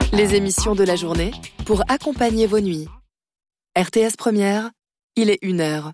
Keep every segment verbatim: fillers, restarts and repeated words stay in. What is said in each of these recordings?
Les émissions de la journée pour accompagner vos nuits. R T S Première, il est une heure.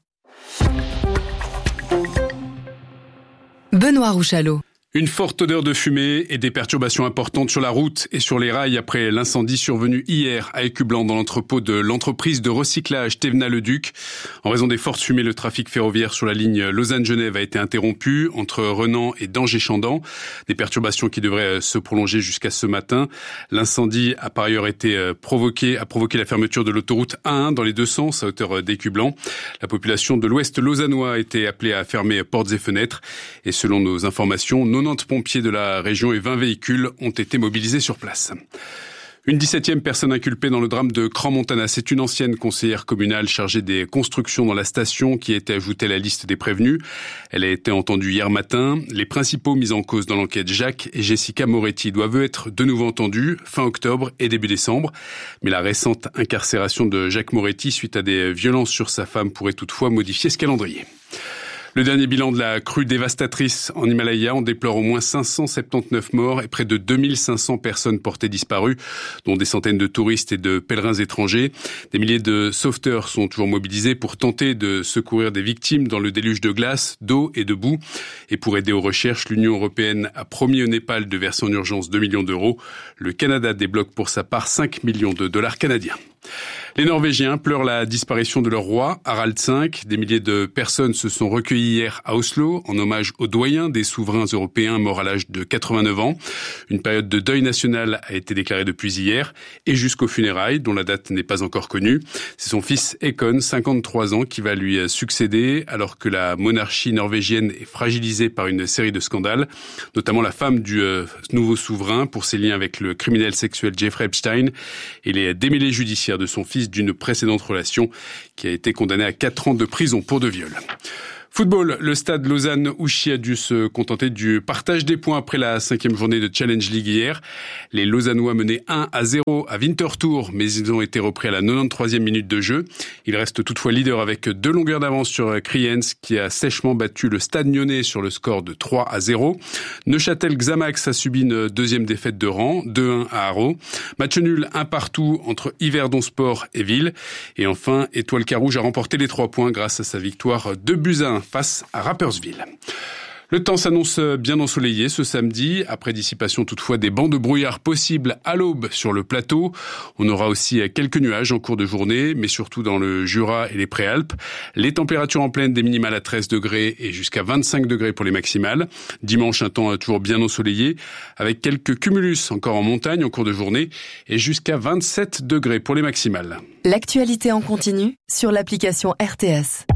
Benoît Rouchalot. Une forte odeur de fumée et des perturbations importantes sur la route et sur les rails après l'incendie survenu hier à Écublanc dans l'entrepôt de l'entreprise de recyclage Thévenat-le-Duc. En raison des fortes fumées, le trafic ferroviaire sur la ligne Lausanne-Genève a été interrompu entre Renan et Dangers-Chandan. Des perturbations qui devraient se prolonger jusqu'à ce matin. L'incendie a par ailleurs été provoqué, a provoqué la fermeture de l'autoroute A un dans les deux sens à hauteur d'Écublanc. La population de l'ouest lausannois a été appelée à fermer portes et fenêtres. Et selon nos informations, quatre-vingt-dix pompiers de la région et vingt véhicules ont été mobilisés sur place. Une dix-septième personne inculpée dans le drame de Crans-Montana. C'est une ancienne conseillère communale chargée des constructions dans la station qui a été ajoutée à la liste des prévenus. Elle a été entendue hier matin. Les principaux mis en cause dans l'enquête, Jacques et Jessica Moretti, doivent être de nouveau entendus fin octobre et début décembre. Mais la récente incarcération de Jacques Moretti suite à des violences sur sa femme pourrait toutefois modifier ce calendrier. Le dernier bilan de la crue dévastatrice en Himalaya, on déplore au moins cinq cent soixante-dix-neuf morts et près de deux mille cinq cents personnes portées disparues, dont des centaines de touristes et de pèlerins étrangers. Des milliers de sauveteurs sont toujours mobilisés pour tenter de secourir des victimes dans le déluge de glace, d'eau et de boue. Et pour aider aux recherches, l'Union européenne a promis au Népal de verser en urgence deux millions d'euros. Le Canada débloque pour sa part cinq millions de dollars canadiens. Les Norvégiens pleurent la disparition de leur roi, Harald cinq. Des milliers de personnes se sont recueillies hier à Oslo en hommage au doyen des souverains européens mort à l'âge de quatre-vingt-neuf ans. Une période de deuil national a été déclarée depuis hier et jusqu'aux funérailles, dont la date n'est pas encore connue. C'est son fils Haakon, cinquante-trois ans, qui va lui succéder alors que la monarchie norvégienne est fragilisée par une série de scandales, notamment la femme du euh, nouveau souverain pour ses liens avec le criminel sexuel Jeffrey Epstein et les démêlés judiciaires de son fils d'une précédente relation qui a été condamné à quatre ans de prison pour de viol. Football, le stade Lausanne-Ouchy a dû se contenter du partage des points après la cinquième journée de Challenge League hier. Les Lausannois menaient un à zéro à Winterthur, mais ils ont été repris à la quatre-vingt-treizième minute de jeu. Ils restent toutefois leaders avec deux longueurs d'avance sur Kriens, qui a sèchement battu le Stade Nyonnais sur le score de trois à zéro. Neuchâtel-Xamax a subi une deuxième défaite de rang, deux un à Haro. Match nul un partout entre Yverdon Sport et Ville. Et enfin, Étoile Carouge a remporté les trois points grâce à sa victoire deux buts à un face à Rapperswil. Le temps s'annonce bien ensoleillé ce samedi, après dissipation toutefois des bancs de brouillard possibles à l'aube sur le plateau. On aura aussi quelques nuages en cours de journée, mais surtout dans le Jura et les Préalpes. Les températures en pleine des minimales à treize degrés et jusqu'à vingt-cinq degrés pour les maximales. Dimanche, un temps toujours bien ensoleillé, avec quelques cumulus encore en montagne en cours de journée et jusqu'à vingt-sept degrés pour les maximales. L'actualité en continu sur l'application R T S.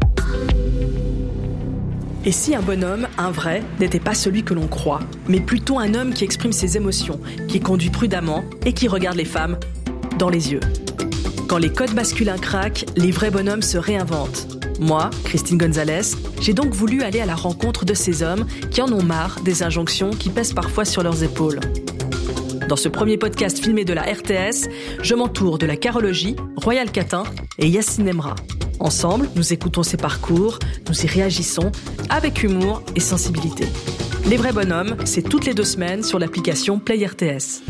Et si un bonhomme, un vrai, n'était pas celui que l'on croit, mais plutôt un homme qui exprime ses émotions, qui conduit prudemment et qui regarde les femmes dans les yeux. Quand les codes masculins craquent, les vrais bonhommes se réinventent. Moi, Christine Gonzalez, j'ai donc voulu aller à la rencontre de ces hommes qui en ont marre des injonctions qui pèsent parfois sur leurs épaules. Dans ce premier podcast filmé de la R T S, je m'entoure de la carologie, Royal Catin et Yacine Emra. Ensemble, nous écoutons ces parcours, nous y réagissons avec humour et sensibilité. Les vrais bonhommes, c'est toutes les deux semaines sur l'application Play R T S.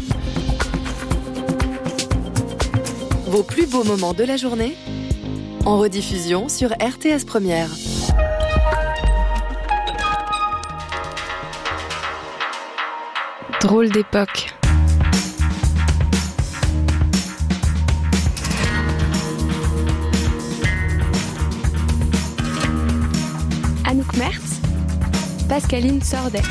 Vos plus beaux moments de la journée en rediffusion sur R T S Première. Drôle d'époque. Anouk Mertz, Pascaline Sordet.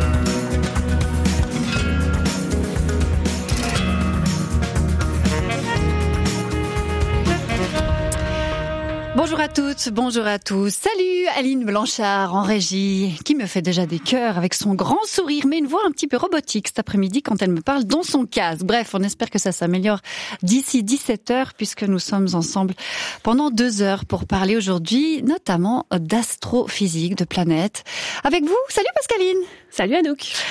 Bonjour à toutes, bonjour à tous. Salut Aline Blanchard en régie, qui me fait déjà des cœurs avec son grand sourire, mais une voix un petit peu robotique cet après-midi quand elle me parle dans son casque. Bref, on espère que ça s'améliore d'ici dix-sept heures, puisque nous sommes ensemble pendant deux heures pour parler aujourd'hui notamment d'astrophysique, de planètes. Avec vous, salut Pascaline. Salut Anouk.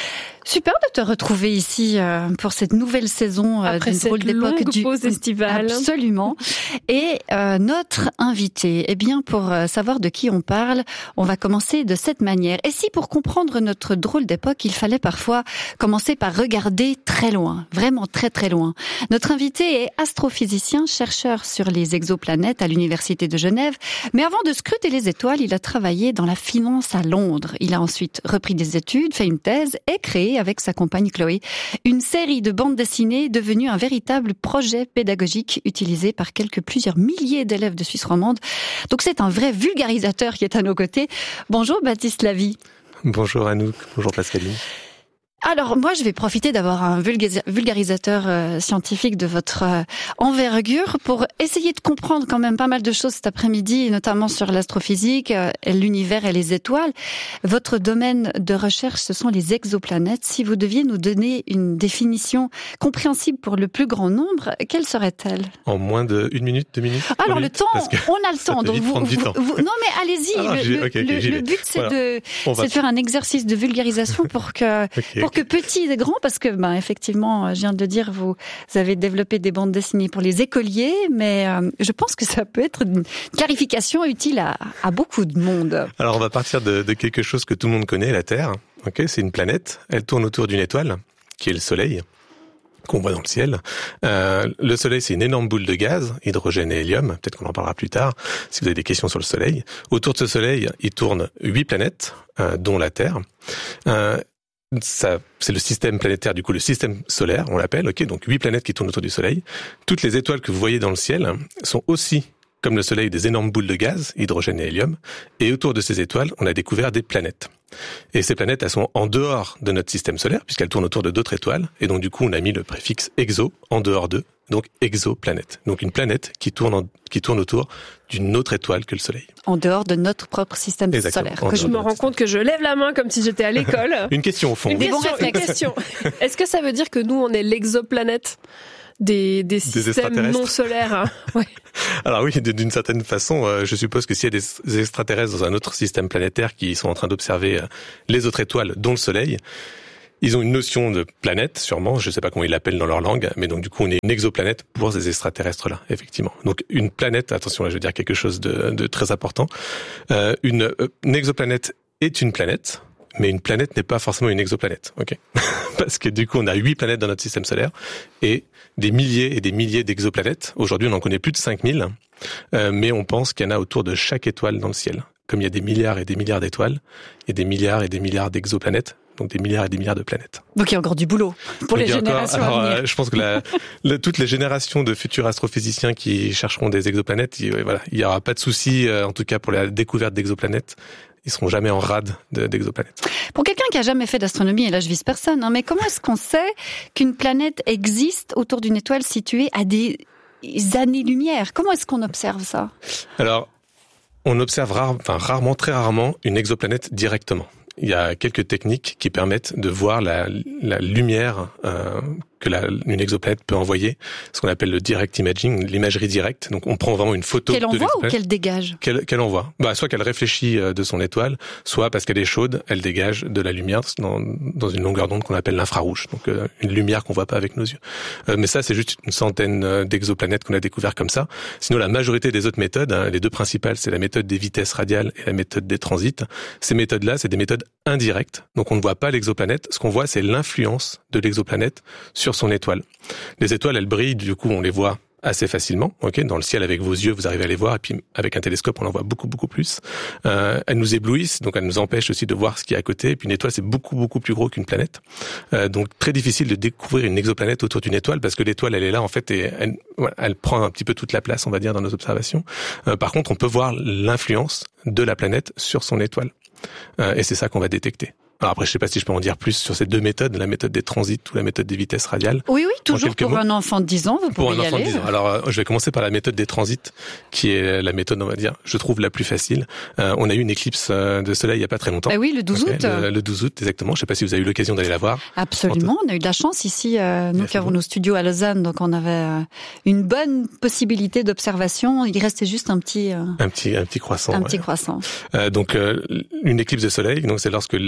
Super de te retrouver ici euh, pour cette nouvelle saison euh, Après d'une cette drôle d'époque longue du pause estivale. Absolument. Et euh, notre invité, eh bien pour euh, savoir de qui on parle, on va commencer de cette manière. Et si pour comprendre notre drôle d'époque, il fallait parfois commencer par regarder très loin, vraiment très très loin. Notre invité est astrophysicien, chercheur sur les exoplanètes à l'Université de Genève. Mais avant de scruter les étoiles, il a travaillé dans la finance à Londres. Il a ensuite repris des études, fait une thèse et créé avec sa compagne Chloé une série de bandes dessinées devenue un véritable projet pédagogique utilisé par quelques plusieurs milliers d'élèves de Suisse romande. Donc c'est un vrai vulgarisateur qui est à nos côtés. Bonjour Baptiste Lavie. Bonjour Anouk, bonjour Pascaline. Alors moi je vais profiter d'avoir un vulgarisateur euh, scientifique de votre euh, envergure pour essayer de comprendre quand même pas mal de choses cet après-midi, notamment sur l'astrophysique, euh, l'univers et les étoiles. Votre domaine de recherche, ce sont les exoplanètes. Si vous deviez nous donner une définition compréhensible pour le plus grand nombre, quelle serait-elle? En moins de une minute, deux minutes? Alors le minutes, temps, on a le temps. Donc vous, vous, temps. vous, non mais allez-y. Alors, le, okay, okay, le, le but c'est voilà. de, c'est va... de faire un exercice de vulgarisation pour que okay, pour que petits et grands, parce que ben effectivement, je viens de le dire, vous, vous avez développé des bandes dessinées pour les écoliers, mais euh, je pense que ça peut être une clarification utile à, à beaucoup de monde. Alors on va partir de, de quelque chose que tout le monde connaît, la Terre. Ok, c'est une planète. Elle tourne autour d'une étoile, qui est le Soleil, qu'on voit dans le ciel. Euh, le Soleil, c'est une énorme boule de gaz, hydrogène et hélium. Peut-être qu'on en parlera plus tard, si vous avez des questions sur le Soleil. Autour de ce Soleil, il tourne huit planètes, euh, dont la Terre. Euh, Ça, c'est le système planétaire, du coup, le système solaire, on l'appelle, ok, donc huit planètes qui tournent autour du Soleil. Toutes les étoiles que vous voyez dans le ciel sont aussi, comme le Soleil, des énormes boules de gaz, hydrogène et hélium. Et autour de ces étoiles, on a découvert des planètes. Et ces planètes, elles sont en dehors de notre système solaire, puisqu'elles tournent autour de d'autres étoiles. Et donc, du coup, on a mis le préfixe exo, en dehors d'eux, donc exoplanète. Donc, une planète qui tourne, en, qui tourne autour d'une autre étoile que le Soleil. En dehors de notre propre système Exactement, solaire. Que je me rends compte que je lève la main comme si j'étais à l'école. Une question au fond. Une Des question, bons une question. Est-ce que ça veut dire que nous, on est l'exoplanète des, des, des systèmes non solaires? Hein? Ouais. Alors oui, d'une certaine façon, euh, je suppose que s'il y a des extraterrestres dans un autre système planétaire qui sont en train d'observer euh, les autres étoiles, dont le Soleil, ils ont une notion de planète, sûrement, je ne sais pas comment ils l'appellent dans leur langue, mais donc du coup on est une exoplanète pour ces extraterrestres-là, effectivement. Donc une planète, attention là je veux dire quelque chose de, de très important, euh, une, euh, une exoplanète est une planète, mais une planète n'est pas forcément une exoplanète, ok? Parce que du coup on a huit planètes dans notre système solaire et des milliers et des milliers d'exoplanètes. Aujourd'hui on en connaît plus de cinq mille, euh, mais on pense qu'il y en a autour de chaque étoile dans le ciel. Comme il y a des milliards et des milliards d'étoiles, il y a des milliards et des milliards d'exoplanètes. Donc des milliards et des milliards de planètes. Donc il y a encore du boulot pour donc les générations encore, alors, à venir. Euh, je pense que la, la, toutes les générations de futurs astrophysiciens qui chercheront des exoplanètes, il, voilà, il y aura pas de souci, euh, en tout cas pour la découverte d'exoplanètes. Ils seront jamais en rade de, d'exoplanètes. Pour quelqu'un qui a jamais fait d'astronomie, et là je vise personne, hein, mais comment est-ce qu'on sait qu'une planète existe autour d'une étoile située à des années-lumière? Comment est-ce qu'on observe ça? Alors, on observe rare, enfin, rarement, très rarement, une exoplanète directement. Il y a quelques techniques qui permettent de voir la, la lumière euh, que la, une exoplanète peut envoyer, ce qu'on appelle le direct imaging, l'imagerie directe. Donc on prend vraiment une photo qu'elle de envoie l'exoplanète. Ou qu'elle dégage Qu'elle, qu'elle envoie. Bah, soit qu'elle réfléchit de son étoile, soit parce qu'elle est chaude, elle dégage de la lumière dans, dans une longueur d'onde qu'on appelle l'infrarouge. Donc euh, une lumière qu'on voit pas avec nos yeux. Euh, mais ça, c'est juste une centaine d'exoplanètes qu'on a découvert comme ça. Sinon, la majorité des autres méthodes, hein, les deux principales, c'est la méthode des vitesses radiales et la méthode des transits. Ces méthodes-là, c'est des méthodes indirectes. Donc on ne voit pas l'exoplanète. Ce qu'on voit, c'est l'influence de l'exoplanète sur son étoile. Les étoiles, elles brillent, du coup, on les voit assez facilement. Ok, dans le ciel, avec vos yeux, vous arrivez à les voir, et puis avec un télescope, on en voit beaucoup, beaucoup plus. Euh, elles nous éblouissent, donc elles nous empêchent aussi de voir ce qui est à côté. Et puis une étoile, c'est beaucoup, beaucoup plus gros qu'une planète. Euh, donc très difficile de découvrir une exoplanète autour d'une étoile, parce que l'étoile, elle est là, en fait, et elle, voilà, elle prend un petit peu toute la place, on va dire, dans nos observations. Euh, par contre, on peut voir l'influence de la planète sur son étoile. Euh, et c'est ça qu'on va détecter. Alors après, je sais pas si je peux en dire plus sur ces deux méthodes, la méthode des transits ou la méthode des vitesses radiales. Oui, oui, toujours pour mots. un enfant de dix ans, vous Pour pouvez un y enfant aller. de dix ans. Alors, euh, je vais commencer par la méthode des transits, qui est la méthode, on va dire, je trouve la plus facile. Euh, on a eu une éclipse de soleil il y a pas très longtemps. Ah oui, le douze okay, août. Le, le douze août, exactement. Je sais pas si vous avez eu l'occasion d'aller la voir. Absolument, on a eu de la chance ici, euh, nous qui avons nos studios à Lausanne, donc on avait euh, une bonne possibilité d'observation. Il restait juste un petit, euh, un petit, un petit croissant. un ouais. petit croissant. Euh, donc, euh, une éclipse de soleil, donc c'est lorsque la Lune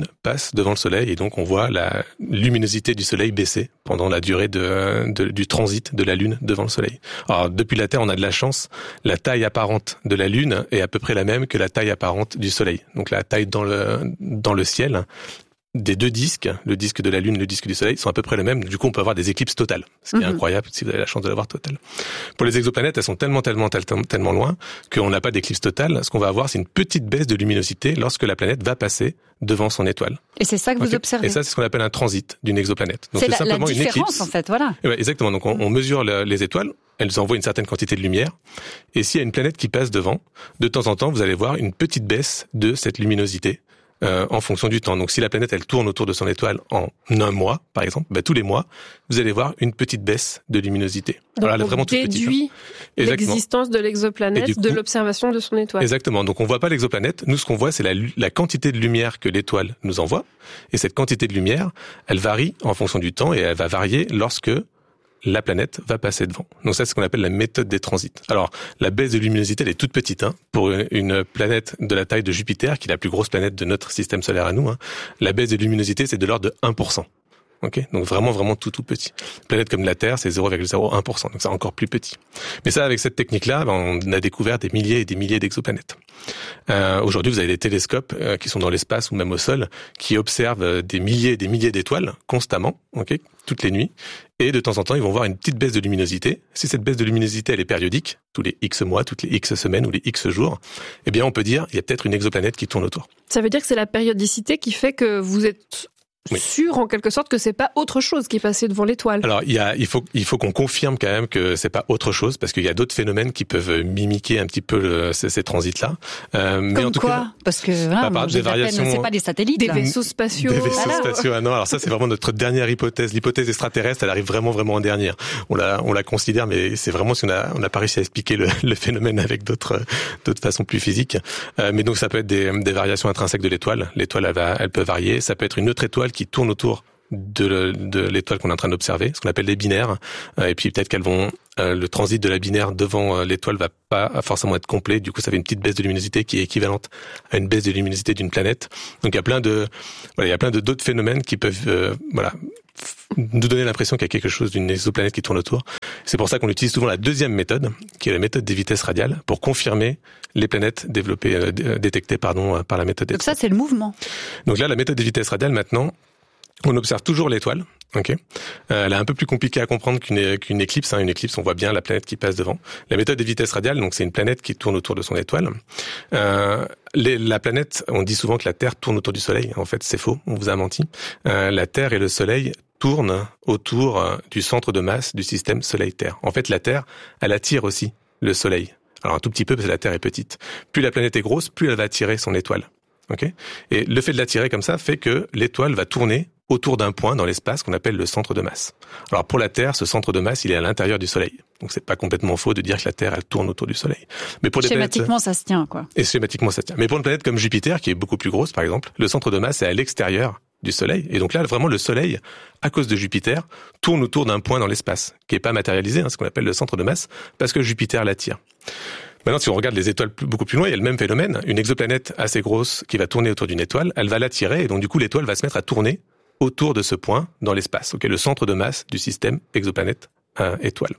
passe devant le Soleil et donc on voit la luminosité du Soleil baisser pendant la durée de, de, du transit de la Lune devant le Soleil. Alors depuis la Terre, on a de la chance. La taille apparente de la Lune est à peu près la même que la taille apparente du Soleil. Donc la taille dans le dans le ciel des deux disques, le disque de la Lune et le disque du Soleil, sont à peu près les mêmes. Du coup, on peut avoir des éclipses totales, ce qui est mmh. incroyable si vous avez la chance de l'avoir totale. Pour les exoplanètes, elles sont tellement, tellement, tellement, tellement loin qu'on n'a pas d'éclipse totale. Ce qu'on va avoir, c'est une petite baisse de luminosité lorsque la planète va passer devant son étoile. Et c'est ça que vous okay. observez. Et ça, c'est ce qu'on appelle un transit d'une exoplanète. Donc, c'est, c'est la, simplement la différence, une éclipse. En fait, voilà. Et ouais, exactement. Donc, on, on mesure le, les étoiles. Elles envoient une certaine quantité de lumière. Et s'il y a une planète qui passe devant, de temps en temps, vous allez voir une petite baisse de cette luminosité. Euh, en fonction du temps. Donc si la planète elle tourne autour de son étoile en un mois, par exemple, bah, tous les mois, vous allez voir une petite baisse de luminosité. Donc alors, elle est vraiment toute petite. On déduit l'existence de l'exoplanète coup, de l'observation de son étoile. Exactement. Donc on voit pas l'exoplanète. Nous, ce qu'on voit, c'est la, la quantité de lumière que l'étoile nous envoie. Et cette quantité de lumière, elle varie en fonction du temps et elle va varier lorsque la planète va passer devant. Donc ça, c'est ce qu'on appelle la méthode des transits. Alors, la baisse de luminosité, elle est toute petite, hein, pour une planète de la taille de Jupiter, qui est la plus grosse planète de notre système solaire à nous. Hein. La baisse de luminosité, c'est de l'ordre de un pour cent. Okay, donc vraiment, vraiment tout, tout petit. Une planète comme la Terre, c'est zéro virgule zéro un pour cent, donc c'est encore plus petit. Mais ça, avec cette technique-là, ben, on a découvert des milliers et des milliers d'exoplanètes. Euh, aujourd'hui, vous avez des télescopes euh, qui sont dans l'espace ou même au sol, qui observent euh, des milliers et des milliers d'étoiles constamment, okay, toutes les nuits. Et de temps en temps, ils vont voir une petite baisse de luminosité. Si cette baisse de luminosité, elle est périodique, tous les X mois, toutes les X semaines ou les X jours, eh bien, on peut dire il y a peut-être une exoplanète qui tourne autour. Ça veut dire que c'est la périodicité qui fait que vous êtes oui. sûr en quelque sorte que c'est pas autre chose qui est passé devant l'étoile. Alors il y a il faut il faut qu'on confirme quand même que c'est pas autre chose parce qu'il y a d'autres phénomènes qui peuvent mimiquer un petit peu le, ces, ces transits là. Euh, mais Comme en tout quoi cas, parce que voilà, bah, des variations, c'est pas des satellites, des là. vaisseaux spatiaux. Des vaisseaux voilà. spatiaux. Ah non, alors ça c'est vraiment notre dernière hypothèse. L'hypothèse extraterrestre, elle arrive vraiment vraiment en dernière. On la on la considère, mais c'est vraiment si on a on n'a pas réussi à expliquer le, le phénomène avec d'autres d'autres façons plus physiques. Euh, mais donc ça peut être des des variations intrinsèques de l'étoile. L'étoile elle va elle peut varier. Ça peut être une autre étoile qui tourne autour de, le, de l'étoile qu'on est en train d'observer, ce qu'on appelle les binaires, euh, et puis peut-être qu'elles vont euh, le transit de la binaire devant euh, l'étoile va pas forcément être complet, du coup ça fait une petite baisse de luminosité qui est équivalente à une baisse de luminosité d'une planète. Donc il y a plein de voilà, il y a plein de d'autres phénomènes qui peuvent euh, voilà nous donner l'impression qu'il y a quelque chose d'une exoplanète qui tourne autour. C'est pour ça qu'on utilise souvent la deuxième méthode, qui est la méthode des vitesses radiales, pour confirmer les planètes développées euh, détectées pardon par la méthode des. Donc ça c'est le mouvement. Donc là la méthode des vitesses radiales maintenant, on observe toujours l'étoile, ok. Euh, elle est un peu plus compliquée à comprendre qu'une, qu'une éclipse. Hein. Une éclipse, on voit bien la planète qui passe devant. La méthode des vitesses radiales, donc c'est une planète qui tourne autour de son étoile. Euh, les, la planète, on dit souvent que la Terre tourne autour du Soleil. En fait, c'est faux. On vous a menti. Euh, la Terre et le Soleil tournent autour du centre de masse du système Soleil-Terre. En fait, la Terre, elle attire aussi le Soleil. Alors un tout petit peu parce que la Terre est petite. Plus la planète est grosse, plus elle va attirer son étoile. Ok. Et le fait de l'attirer comme ça fait que l'étoile va tourner autour d'un point dans l'espace qu'on appelle le centre de masse. Alors pour la Terre, ce centre de masse, il est à l'intérieur du Soleil. Donc c'est pas complètement faux de dire que la Terre, elle tourne autour du Soleil. Mais pour les schématiquement, planètes, ça se tient, quoi. Et schématiquement, ça se tient. Mais pour une planète comme Jupiter, qui est beaucoup plus grosse, par exemple, le centre de masse est à l'extérieur du Soleil. Et donc là, vraiment, le Soleil, à cause de Jupiter, tourne autour d'un point dans l'espace, qui est pas matérialisé, hein, ce qu'on appelle le centre de masse, parce que Jupiter l'attire. Maintenant, si on regarde les étoiles beaucoup plus loin, il y a le même phénomène. Une exoplanète assez grosse qui va tourner autour d'une étoile, elle va l'attirer, et donc du coup, l'étoile va se mettre à tourner autour de ce point dans l'espace, okay, le centre de masse du système exoplanète euh, étoile.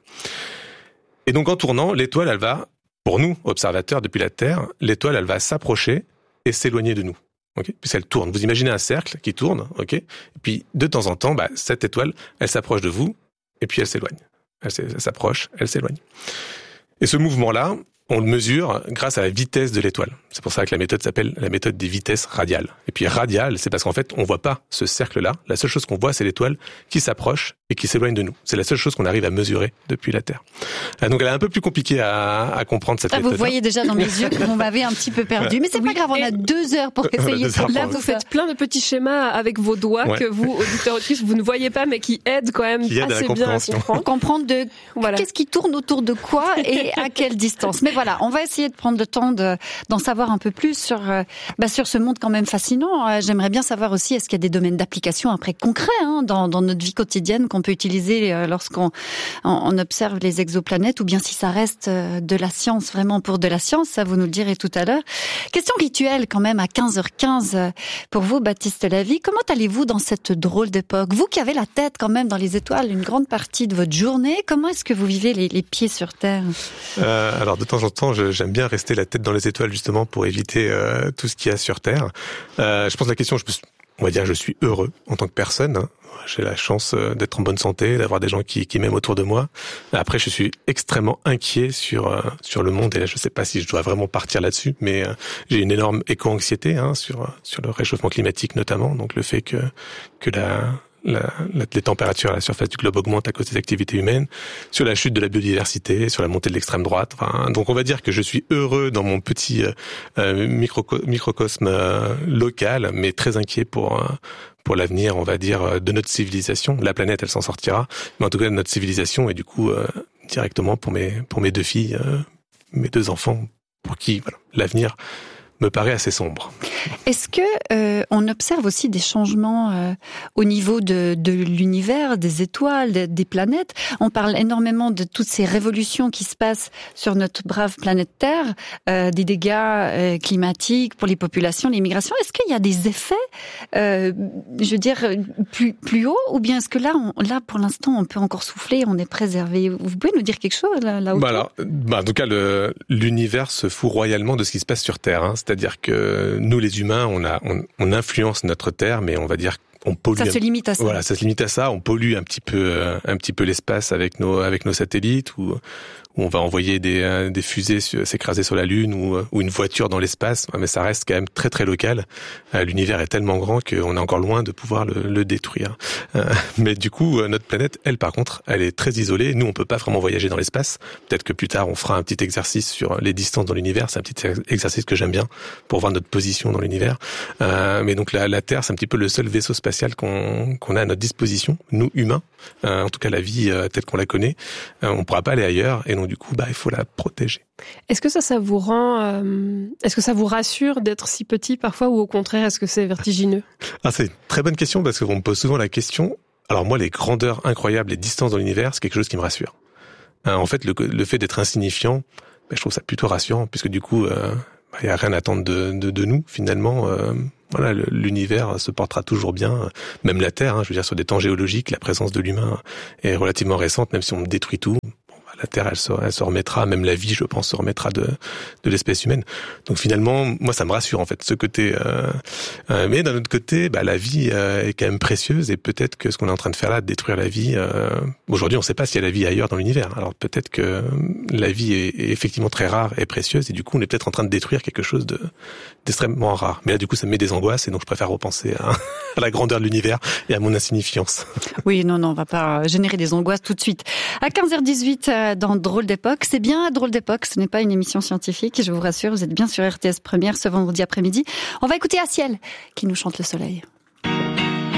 Et donc en tournant, l'étoile, elle va, pour nous, observateurs depuis la Terre, l'étoile, elle va s'approcher et s'éloigner de nous. Okay, puisqu'elle tourne. Vous imaginez un cercle qui tourne, ok, et puis de temps en temps, bah, cette étoile, elle s'approche de vous et puis elle s'éloigne. Elle, elle s'approche, elle s'éloigne. Et ce mouvement-là, on le mesure grâce à la vitesse de l'étoile. C'est pour ça que la méthode s'appelle la méthode des vitesses radiales. Et puis radiale, c'est parce qu'en fait, on voit pas ce cercle-là. La seule chose qu'on voit, c'est l'étoile qui s'approche et qui s'éloigne de nous. C'est la seule chose qu'on arrive à mesurer depuis la Terre. Donc elle est un peu plus compliquée à, à comprendre cette ah, méthode. Vous voyez déjà dans mes yeux que vous m'avez un petit peu perdu. Mais c'est oui, pas grave, on a deux heures pour essayer. Heures là, pour vous faites plein de petits schémas avec vos doigts ouais. que vous, auditeurs, auditrices, vous ne voyez pas, mais qui aident quand même qui aide assez à bien à comprendre. comprendre de voilà. Qu'est-ce qui tourne autour de quoi et à quelle distance. Mais voilà. voilà, on va essayer de prendre le temps de, d'en savoir un peu plus sur, euh, bah, sur ce monde quand même fascinant. Euh, j'aimerais bien savoir aussi, est-ce qu'il y a des domaines d'application après concrets hein, dans, dans notre vie quotidienne qu'on peut utiliser euh, lorsqu'on on, on observe les exoplanètes, ou bien si ça reste euh, de la science, vraiment pour de la science, ça vous nous le direz tout à l'heure. Question rituelle quand même à quinze heures quinze euh, pour vous, Baptiste Lavie. Comment allez-vous dans cette drôle d'époque? Vous qui avez la tête quand même dans les étoiles une grande partie de votre journée, comment est-ce que vous vivez les, les pieds sur Terre? euh, Alors de temps en temps, je, j'aime bien rester la tête dans les étoiles justement pour éviter euh, tout ce qu'il y a sur Terre. Euh, je pense que la question, je peux, on va dire, je suis heureux en tant que personne. Hein. J'ai la chance d'être en bonne santé, d'avoir des gens qui, qui m'aiment autour de moi. Après, je suis extrêmement inquiet sur euh, sur le monde et je sais pas si je dois vraiment partir là-dessus, mais euh, j'ai une énorme éco-anxiété hein, sur sur le réchauffement climatique notamment. Donc le fait que que la La, la, les températures à la surface du globe augmentent à cause des activités humaines, sur la chute de la biodiversité, sur la montée de l'extrême droite. Enfin, donc on va dire que je suis heureux dans mon petit euh, micro, microcosme euh, local, mais très inquiet pour euh, pour l'avenir, on va dire, de notre civilisation. La planète, elle s'en sortira, mais en tout cas de notre civilisation et du coup euh, directement pour mes pour mes deux filles, euh, mes deux enfants, pour qui voilà, l'avenir me paraît assez sombre. Est-ce que euh, on observe aussi des changements euh, au niveau de, de l'univers, des étoiles, de, des planètes? On parle énormément de toutes ces révolutions qui se passent sur notre brave planète Terre, euh, des dégâts euh, climatiques pour les populations, les migrations. Est-ce qu'il y a des effets, euh, je veux dire, plus plus haut, ou bien est-ce que là, on, là pour l'instant, on peut encore souffler, on est préservé? Vous pouvez nous dire quelque chose là, là autour? Bah alors, bah en tout cas, le, l'univers se fout royalement de ce qui se passe sur Terre. Hein. C'est-à-dire que nous, les humains, on a, on, on influence notre Terre, mais on va dire on pollue. Ça un... se limite à ça. Voilà, ça se limite à ça. On pollue un petit peu, un petit peu l'espace avec nos, avec nos satellites, ou où on va envoyer des, des fusées s'écraser sur la Lune, ou, ou une voiture dans l'espace. Mais ça reste quand même très très local. L'univers est tellement grand qu'on est encore loin de pouvoir le, le détruire. Mais du coup, notre planète, elle, par contre, elle est très isolée. Nous, on peut pas vraiment voyager dans l'espace. Peut-être que plus tard, on fera un petit exercice sur les distances dans l'univers. C'est un petit exercice que j'aime bien pour voir notre position dans l'univers. Euh, mais donc la, la Terre, c'est un petit peu le seul vaisseau spatial qu'on, qu'on a à notre disposition, nous humains. Euh, en tout cas, la vie euh, telle qu'on la connaît, euh, on pourra pas aller ailleurs. Et donc du coup, bah, il faut la protéger. Est-ce que ça, ça vous rend, euh, est-ce que ça vous rassure d'être si petit parfois, ou au contraire, est-ce que c'est vertigineux? Ah, c'est une très bonne question parce qu'on me pose souvent la question. Alors moi, les grandeurs incroyables, les distances dans l'univers, c'est quelque chose qui me rassure. Euh, en fait, le, le fait d'être insignifiant, bah, je trouve ça plutôt rassurant, puisque du coup, euh, bah, y a rien à attendre de, de, de nous finalement. Euh, Voilà, l'univers se portera toujours bien, même la Terre. Hein, je veux dire, sur des temps géologiques, la présence de l'humain est relativement récente, même si on détruit tout. La Terre, elle se, elle se remettra, même la vie, je pense, se remettra de, de l'espèce humaine. Donc finalement, moi, ça me rassure en fait, ce côté. Euh, euh, mais d'un autre côté, bah, la vie euh, est quand même précieuse, et peut-être que ce qu'on est en train de faire là, de détruire la vie. Euh, aujourd'hui, on ne sait pas s'il y a la vie ailleurs dans l'univers. Alors peut-être que la vie est, est effectivement très rare et précieuse, et du coup, on est peut-être en train de détruire quelque chose de d'extrêmement rare. Mais là, du coup, ça me met des angoisses, et donc je préfère repenser à, à la grandeur de l'univers et à mon insignifiance. Oui, non, non, on va pas générer des angoisses tout de suite. À quinze heures dix-huit. Dans Drôle d'époque. C'est bien Drôle d'époque, ce n'est pas une émission scientifique, je vous rassure, vous êtes bien sur R T S Première ce vendredi après-midi. On va écouter Aciel qui nous chante le soleil.